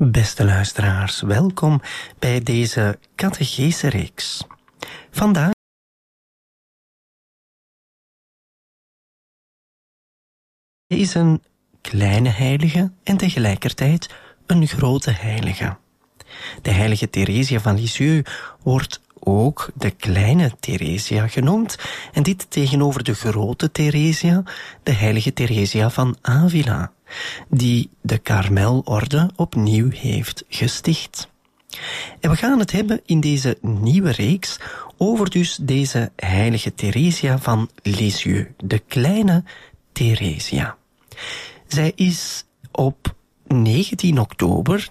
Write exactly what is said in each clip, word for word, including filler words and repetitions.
Beste luisteraars, welkom bij deze catechese-reeks. Vandaag is een kleine heilige en tegelijkertijd een grote heilige. De heilige Theresia van Lisieux wordt ook de kleine Theresia genoemd, en dit tegenover de grote Theresia, de heilige Theresia van Avila, die de Karmelorde opnieuw heeft gesticht. En we gaan het hebben in deze nieuwe reeks over dus deze heilige Theresia van Lisieux, de kleine Theresia. Zij is op negentien oktober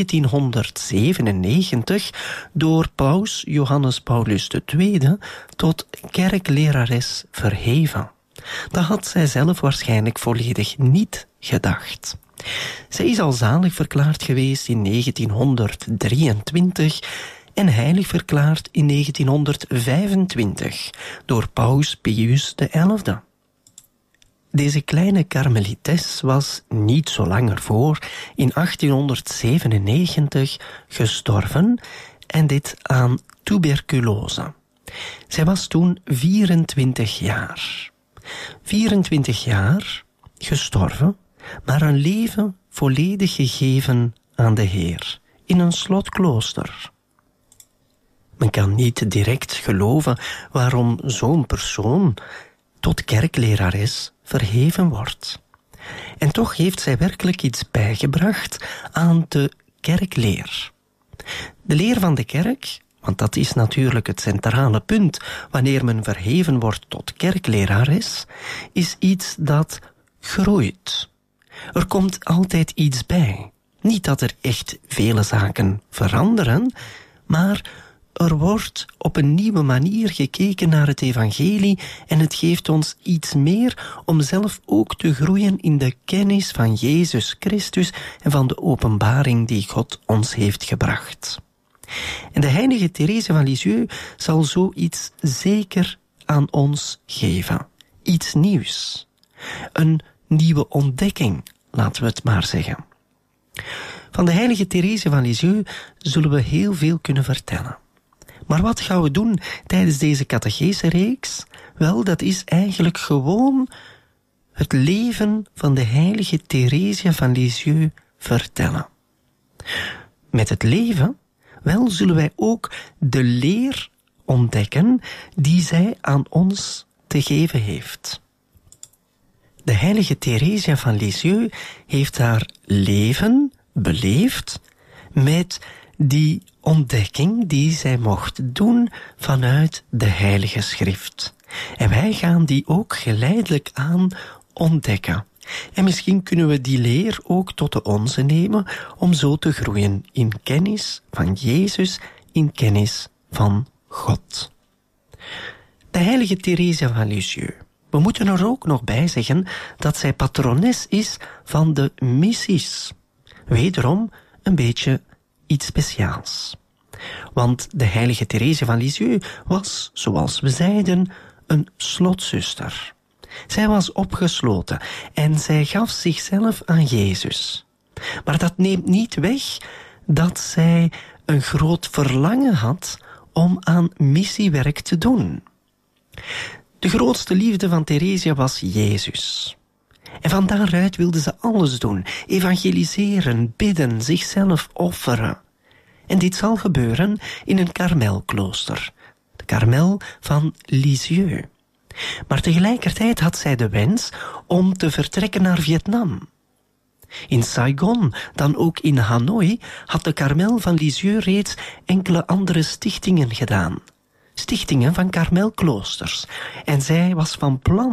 negentienhonderdzevenennegentig door paus Johannes Paulus de Tweede tot kerklerares verheven. Dat had zij zelf waarschijnlijk volledig niet gedacht. Zij is al zalig verklaard geweest in negentienhonderddrieëntwintig en heilig verklaard in negentienhonderdvijfentwintig door paus Pius de Elfde. Deze kleine karmelites was niet zo lang ervoor in achttienhonderdzevenennegentig gestorven, en dit aan tuberculose. Zij was toen vierentwintig jaar. vierentwintig jaar, gestorven, maar een leven volledig gegeven aan de Heer, in een slotklooster. Men kan niet direct geloven waarom zo'n persoon tot kerklerares verheven wordt. En toch heeft zij werkelijk iets bijgebracht aan de kerkleer. De leer van de kerk, want dat is natuurlijk het centrale punt wanneer men verheven wordt tot kerklerares, is iets dat groeit. Er komt altijd iets bij. Niet dat er echt vele zaken veranderen, maar er wordt op een nieuwe manier gekeken naar het evangelie en het geeft ons iets meer om zelf ook te groeien in de kennis van Jezus Christus en van de openbaring die God ons heeft gebracht. En de heilige Therese van Lisieux zal zoiets zeker aan ons geven. Iets nieuws. Een nieuwe ontdekking, laten we het maar zeggen. Van de heilige Therese van Lisieux zullen we heel veel kunnen vertellen. Maar wat gaan we doen tijdens deze catechese-reeks? Wel, dat is eigenlijk gewoon het leven van de heilige Theresia van Lisieux vertellen. Met het leven, wel, zullen wij ook de leer ontdekken die zij aan ons te geven heeft. De heilige Theresia van Lisieux heeft haar leven beleefd met die ontdekking die zij mocht doen vanuit de Heilige Schrift. En wij gaan die ook geleidelijk aan ontdekken. En misschien kunnen we die leer ook tot de onze nemen om zo te groeien in kennis van Jezus, in kennis van God. De heilige Theresia van Lisieux. We moeten er ook nog bij zeggen dat zij patrones is van de missies. Wederom een beetje iets speciaals. Want de heilige Therese van Lisieux was, zoals we zeiden, een slotzuster. Zij was opgesloten en zij gaf zichzelf aan Jezus. Maar dat neemt niet weg dat zij een groot verlangen had om aan missiewerk te doen. De grootste liefde van Theresia was Jezus. En van daaruit wilde ze alles doen. Evangeliseren, bidden, zichzelf offeren. En dit zal gebeuren in een Karmelklooster. De Karmel van Lisieux. Maar tegelijkertijd had zij de wens om te vertrekken naar Vietnam. In Saigon, dan ook in Hanoi, had de Karmel van Lisieux reeds enkele andere stichtingen gedaan. Stichtingen van Karmelkloosters. En zij was van plan